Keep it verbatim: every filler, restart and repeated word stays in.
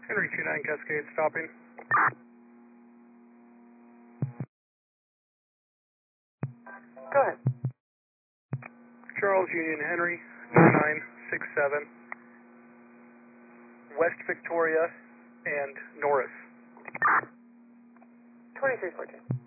Henry two nine Cascade stopping. Go ahead. Charles Union Henry nine nine six seven, West Victoria and Norris. twenty-three fourteen.